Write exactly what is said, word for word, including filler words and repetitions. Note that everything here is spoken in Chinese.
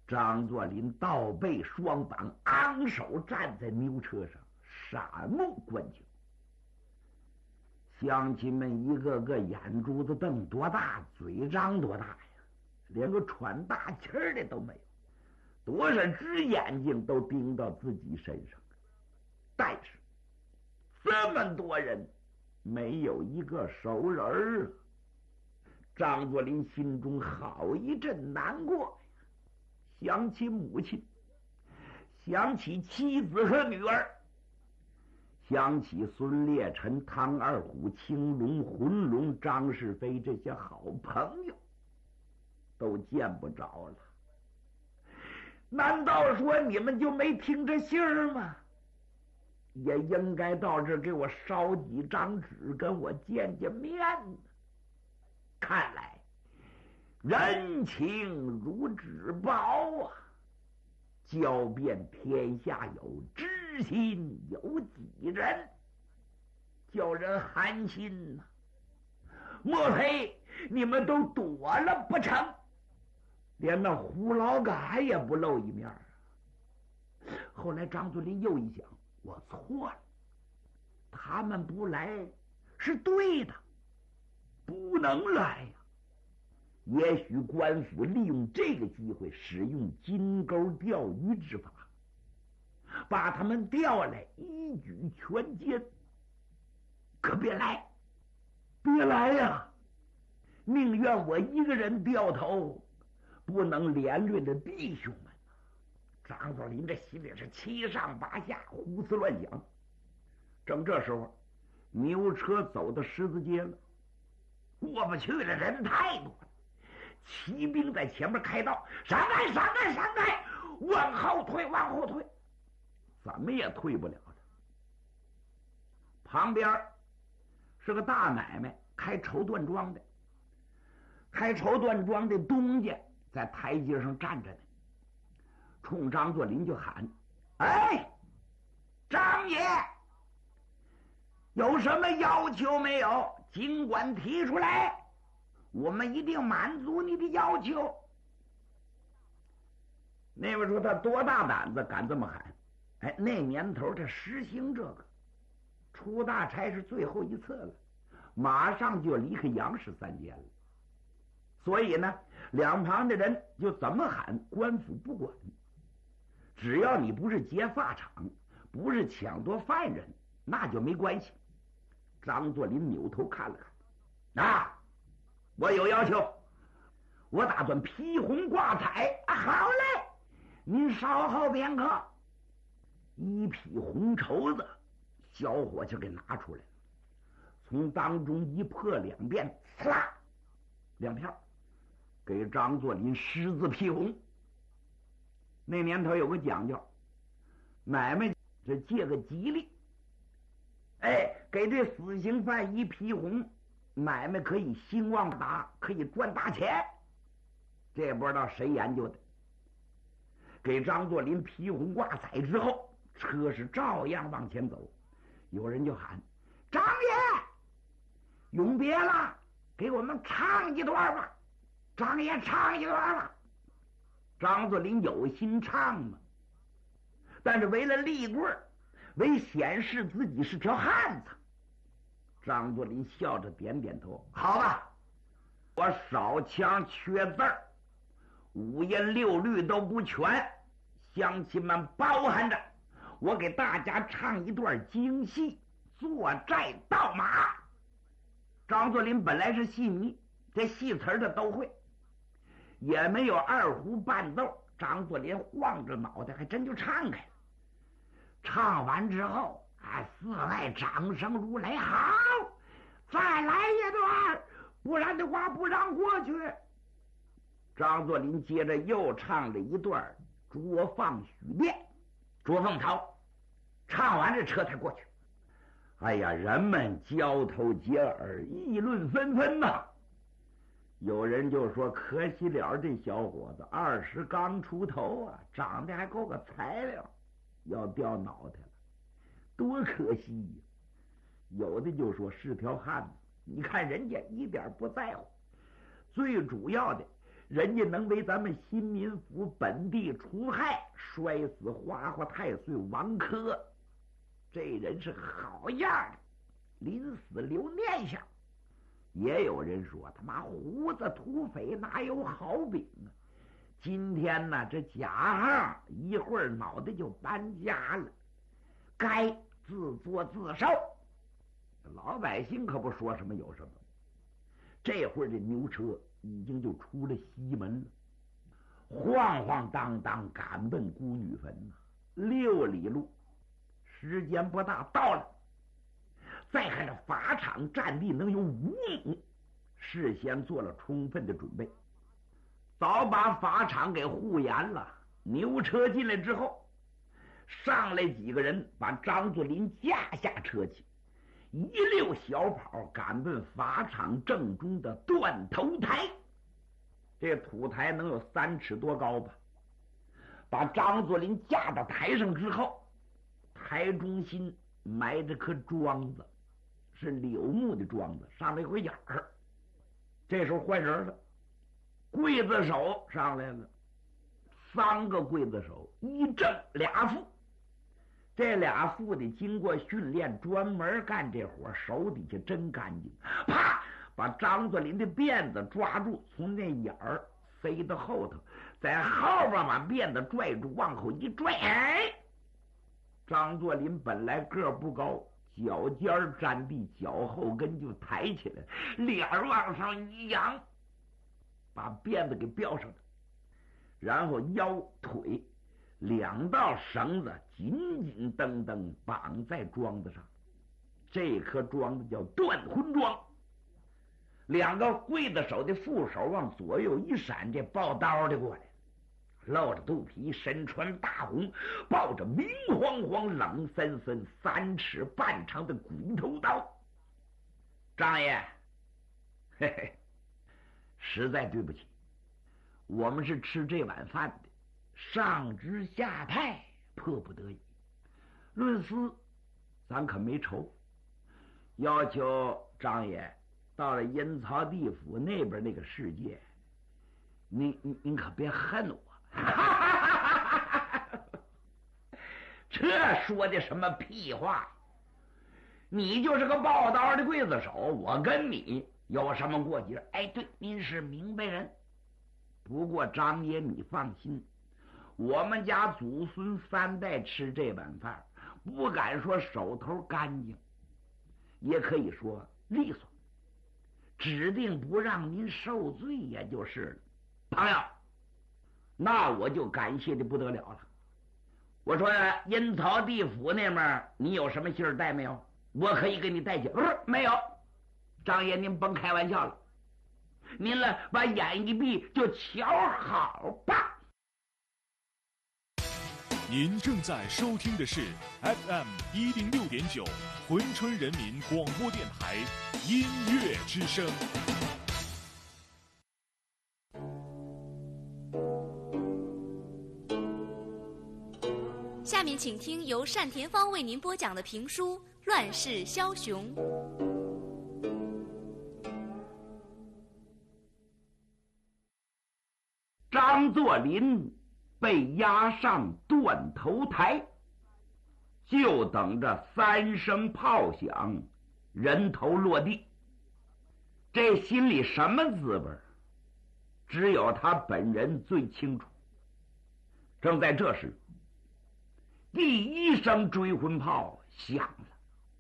张作霖倒背双膀，昂首站在牛车上，闪目观景。乡亲们一个个眼珠子瞪多大，嘴张多大呀，连个喘大气儿的都没有，多少只眼睛都盯到自己身上。但是这么多人没有一个熟人儿，张作霖心中好一阵难过呀，想起母亲，想起妻子和女儿，想起孙烈臣、唐二虎、青龙、浑龙、张世飞这些好朋友，都见不着了。难道说你们就没听这信儿吗？也应该到这给我烧几张纸，跟我见见面呢。看来人情如纸薄啊，交遍天下有，知心有几人，叫人寒心呐、啊。莫非你们都躲了不成？连那胡老嘎也不露一面啊。后来张作霖又一想，我错了，他们不来是对的，不能来呀、啊。也许官府利用这个机会，使用金钩钓鱼之法，把他们调来一举全歼。可别来，别来呀、啊！宁愿我一个人掉头，不能连累着弟兄们。张作霖这心里是七上八下，胡思乱想。正这时候，牛车走到十字街了，过不去了，人太多了。骑兵在前面开道，闪开，闪开，闪开！往后退，往后退，怎么也退不了了。旁边是个大买卖，开绸缎庄的。开绸缎庄的东家在台阶上站着呢，冲张作霖就喊：“哎，张爷，有什么要求没有？尽管提出来，我们一定满足你的要求。”那位说他多大胆子敢这么喊？哎，那年头他实行这个，出大差是最后一次了，马上就离开杨氏三间了。所以呢，两旁的人就怎么喊，官府不管。只要你不是劫法场，不是抢夺犯人，那就没关系。张作霖扭头看了看，啊，我有要求，我打算披红挂彩。啊，好嘞，您稍后片刻。一匹红绸子，小伙计给拿出来了，从当中一破两边，呲啦，两片，给张作霖狮子披红。那年头有个讲究，买卖这借个吉利，哎，给这死刑犯一披红，买卖可以兴旺达，可以赚大钱。这不知道谁研究的。给张作霖披红挂彩之后，车是照样往前走。有人就喊：“张爷，永别了，给我们唱一段吧！张爷唱一段吧！”张作霖有心唱嘛，但是为了立棍，为显示自己是条汉子，张作霖笑着点点头：“好吧，我少腔缺字儿，五音六律都不全，乡亲们包涵着，我给大家唱一段京戏《坐寨盗马》。”张作霖本来是戏迷，这戏词儿他都会，也没有二胡伴奏，张作霖晃着脑袋还真就唱开了。唱完之后，啊，寺外掌声如雷，好，再来一段，不然的话不让过去。张作霖接着又唱了一段《捉放许殿》，捉凤巢。唱完这车才过去。哎呀，人们交头接耳，议论纷纷呐、啊。有人就说，可惜了这小伙子，二十刚出头啊，长得还够个材料，要掉脑袋了，多可惜呀！有的就说是条汉子，你看人家一点不在乎。最主要的， 人家能为咱们新民府本地除害，摔死花花太岁王珂，这人是好样的，临死留念想。也有人说他妈胡子土匪哪有好饼啊？今天呢，这贾行一会儿脑袋就搬家了，该自作自受。老百姓可不说什么有什么。这会儿这牛车已经就出了西门了，晃晃荡荡赶奔孤女坟呢，六里路，时间不大到了。再看这法场占地能有五亩，事先做了充分的准备，早把法场给护严了。牛车进来之后，上来几个人把张作霖架下车去，一溜小跑赶奔法场正中的断头台。这土台能有三尺多高吧。把张作霖架到台上之后，台中心埋着颗桩子，是柳木的桩子，上面有个眼儿。这时候换人了，刽子手上来了，三个刽子手，一正俩副。这俩副的经过训练，专门干这活，手底下真干净。啪，把张作霖的辫子抓住，从那眼儿塞到后头，在后边把辫子拽住，往后一拽，哎，张作霖本来个不高，脚尖沾地，脚后跟就抬起来，脸往上一扬，把辫子给吊上了，然后腰腿两道绳子紧紧蹬蹬绑在桩子上。这颗桩子叫断魂桩。两个刽子手的副手往左右一闪，这抱刀的过来，露着肚皮，身穿大红，抱着明晃晃冷森森三尺半长的鬼头刀。张爷，嘿嘿，实在对不起，我们是吃这碗饭的，上知下派，迫不得已。论私，咱可没仇，要求张爷到了阴曹地府那边那个世界，您您您可别恨我。这说的什么屁话？你就是个抱刀的刽子手，我跟你有什么过节？哎，对，您是明白人。不过张爷你放心，我们家祖孙三代吃这碗饭，不敢说手头干净，也可以说利索，指定不让您受罪也就是了。朋友，那我就感谢的不得了了。我说阴曹地府那面你有什么信儿带没有？我可以给你带去。不是，没有。张爷您甭开玩笑了，您呢把眼一闭就瞧好吧。 您正在收听的是 F M 一零六点九珲春人民广播电台音乐之声。 下面请听由单田芳为您播讲的评书《乱世枭雄》。 张作霖被押上断头台，就等着三声炮响，人头落地。这心里什么滋味，只有他本人最清楚。正在这时，第一声追魂炮响了。